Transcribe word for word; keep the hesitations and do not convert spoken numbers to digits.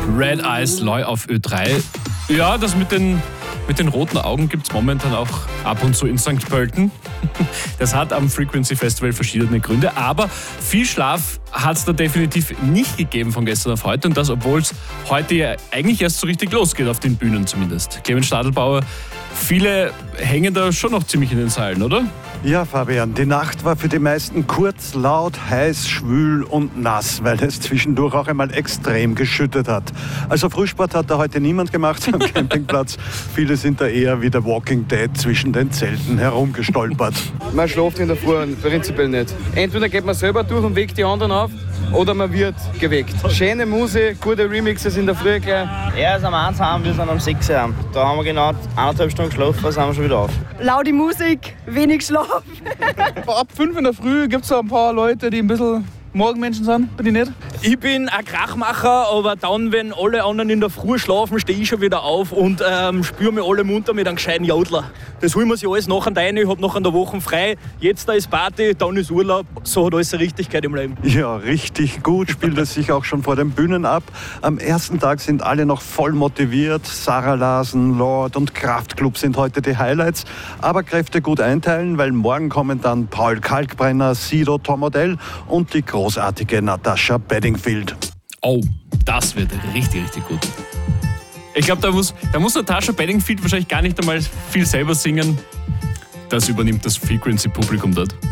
Red Eyes Loy auf Ö drei. Ja, das mit den, mit den roten Augen gibt es momentan auch ab und zu in Sankt Pölten. Das hat am Frequency Festival verschiedene Gründe, aber viel Schlaf hat es da definitiv nicht gegeben von gestern auf heute und das, obwohl es heute ja eigentlich erst so richtig losgeht, auf den Bühnen zumindest. Clemens Stadelbauer, viele hängen da schon noch ziemlich in den Seilen, oder? Ja, Fabian, die Nacht war für die meisten kurz, laut, heiß, schwül und nass, weil es zwischendurch auch einmal extrem geschüttet hat. Also Frühsport hat da heute niemand gemacht am Campingplatz. Viele sind da eher wie der Walking Dead zwischen den Zelten herumgestolpert. Man schläft in der Früh prinzipiell nicht. Entweder geht man selber durch und weckt die anderen auf, oder man wird geweckt. Schöne Musik, gute Remixes in der Früh gleich. Er ist am eins heim, wir sind am sechs heim. Da haben wir genau eineinhalb Stunden geschlafen, sind wir schon wieder auf. Laute Musik, wenig Schlaf. Ab fünf in der Früh gibt es ein paar Leute, die ein bisschen Morgenmenschen sind. Bin ich nicht? Ich bin ein Krachmacher, aber dann, wenn alle anderen in der Früh schlafen, stehe ich schon wieder auf und ähm, spüre mich alle munter mit einem gescheiten Jodler. Das holen wir sich alles nachher rein. Ich habe noch an der Woche frei. Jetzt da ist Party, dann ist Urlaub. So hat alles eine Richtigkeit im Leben. Ja, richtig gut spielt es sich auch schon vor den Bühnen ab. Am ersten Tag sind alle noch voll motiviert. Sarah Larsen, Lord und Kraftklub sind heute die Highlights. Aber Kräfte gut einteilen, weil morgen kommen dann Paul Kalkbrenner, Sido, Tom Odell und die großartige Natascha Bedingfield. Oh, das wird richtig, richtig gut. Ich glaube, da muss, da muss Natascha Bedingfield wahrscheinlich gar nicht einmal viel selber singen. Das übernimmt das Frequency-Publikum dort.